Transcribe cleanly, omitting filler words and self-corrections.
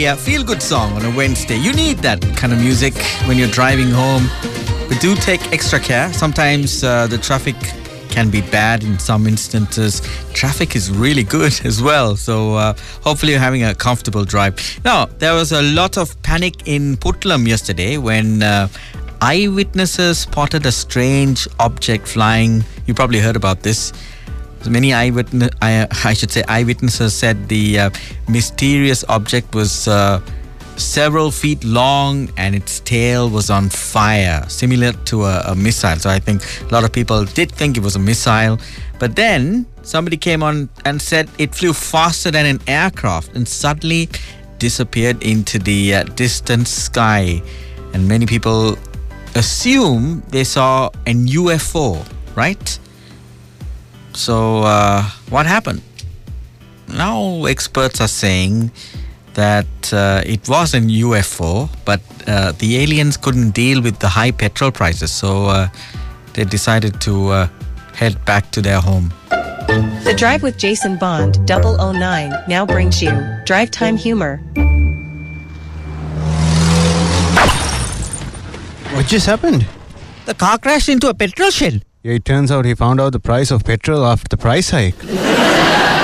a feel-good song on a Wednesday. You need that kind of music when you're driving home. But do take extra care. Sometimes the traffic can be bad in some instances. Traffic is really good as well. So hopefully you're having a comfortable drive. Now, there was a lot of panic in Puttalam yesterday when eyewitnesses spotted a strange object flying. You probably heard about this. Many eyewitnesses said the mysterious object was several feet long and its tail was on fire, similar to a missile. So I think a lot of people did think it was a missile. But then somebody came on and said it flew faster than an aircraft and suddenly disappeared into the distant sky. And many people assume they saw an UFO, right? So what happened? Now experts are saying that it was an UFO, but the aliens couldn't deal with the high petrol prices, so they decided to head back to their home. The Drive with Jason Bond 009 now brings you Drive Time Humor. What just happened? The car crashed into a petrol shed. Yeah, it turns out he found out the price of petrol after the price hike.